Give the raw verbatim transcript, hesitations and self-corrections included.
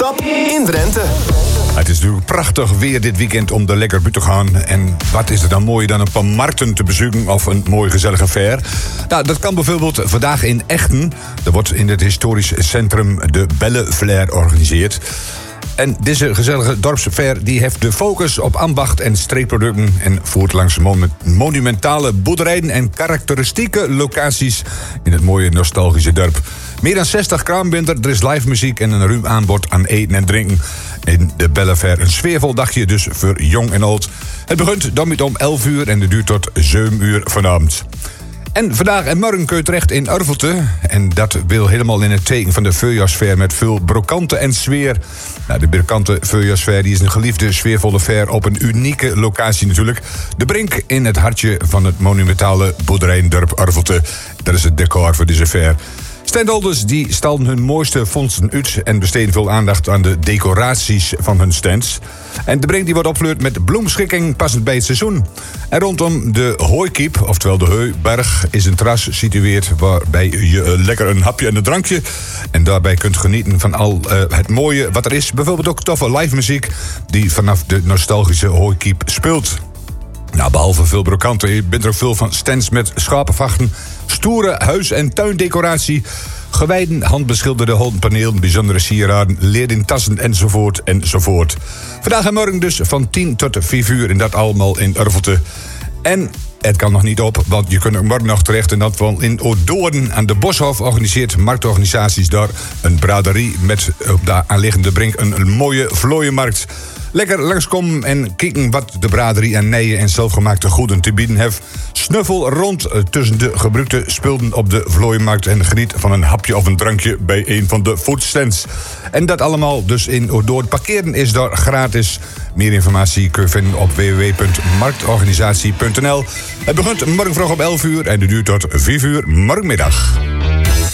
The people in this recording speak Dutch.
stap in Drenthe. Het is natuurlijk prachtig weer dit weekend om er lekker buiten te gaan. En wat is er dan mooier dan een paar markten te bezoeken of een mooi gezellige fair? Nou, dat kan bijvoorbeeld vandaag in Echten. Er wordt in het historisch centrum de Belleflair georganiseerd. En deze gezellige dorpsfair die heeft de focus op ambacht en streekproducten en voert langs mon- monumentale boerderijen en karakteristieke locaties in het mooie nostalgische dorp. Meer dan zestig kraambinders, er is live muziek en een ruim aanbod aan eten en drinken. In de Belleflair een sfeervol dagje dus voor jong en oud. Het begint dan om elf uur en het duurt tot zeven uur vanavond. En vandaag en morgen kun je terecht in Urvelte. En dat wil helemaal in het teken van de Voorjaarsfair met veel brokanten en sfeer. Nou, de brokante Voorjaarsfair die is een geliefde sfeervolle fair op een unieke locatie natuurlijk. De Brink in het hartje van het monumentale boerderijendorp Urvelte. Dat is het decor voor deze fair. Standholders die stalden hun mooiste vondsten uit en besteden veel aandacht aan de decoraties van hun stands. En de Brink die wordt opgevleurd met bloemschikking passend bij het seizoen. En rondom de Hooikiep, oftewel de Heuberg, is een terras gesitueerd waarbij je uh, lekker een hapje en een drankje en daarbij kunt genieten van al uh, het mooie wat er is. Bijvoorbeeld ook toffe live muziek die vanaf de nostalgische Hooikiep speelt. Nou, behalve veel brokanten, je bent er ook veel van stands met schapenvachten, stoere huis- en tuindecoratie, gewijden, handbeschilderde houtpanelen, bijzondere sieraden, leerden tassen enzovoort enzovoort. Vandaag en morgen dus van tien tot vijf uur en dat allemaal in Urvelte. En het kan nog niet op, want je kunt ook morgen nog terecht en dat wel in Odoorn aan de Boshof organiseert marktorganisaties daar een braderie met op de aanliggende Brink een, een mooie vlooienmarkt. Lekker langskomen en kijken wat de braderie aan nijen en zelfgemaakte goeden te bieden heeft. Snuffel rond tussen de gebruikte spullen op de vlooienmarkt en geniet van een hapje of een drankje bij een van de foodstands. En dat allemaal dus in Odoorn. Parkeren is daar gratis. Meer informatie kun je vinden op w w w punt marktorganisatie punt n l. Het begint morgen vroeg op elf uur en het duurt tot vijf uur morgenmiddag.